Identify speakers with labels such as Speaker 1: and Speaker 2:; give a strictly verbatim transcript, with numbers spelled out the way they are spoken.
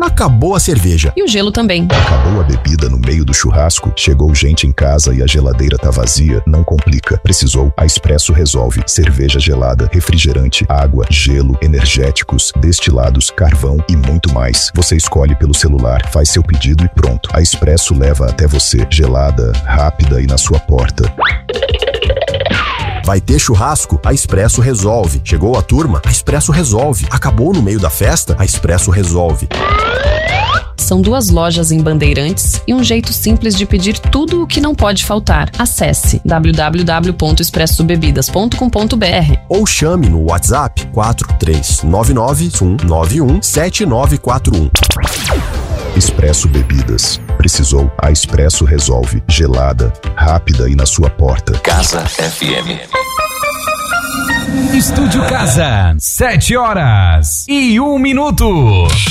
Speaker 1: acabou a cerveja.
Speaker 2: E o gelo também.
Speaker 3: Acabou a bebida no meio do churrasco, chegou gente em casa e a geladeira tá vazia, não complica. Precisou, a Expresso resolve. Cerveja gelada, refrigerante, água, gelo, energéticos, destilados, carvão e muito mais. Você escolhe pelo celular, faz seu pedido e pronto. A Expresso leva até você, gelada, rápida e na sua porta.
Speaker 1: Vai ter churrasco? A Expresso resolve. Chegou a turma? A Expresso resolve. Acabou no meio da festa? A Expresso resolve.
Speaker 2: São duas lojas em Bandeirantes e um jeito simples de pedir tudo o que não pode faltar. Acesse w w w ponto expresso bebidas ponto com ponto b r
Speaker 1: ou chame no WhatsApp quatro três nove nove um nove um sete nove quatro um.
Speaker 3: Expresso Bebidas. Precisou, a Expresso resolve. Gelada, rápida e na sua porta.
Speaker 4: Casa F M.
Speaker 5: Estúdio Casa, sete horas e um minuto.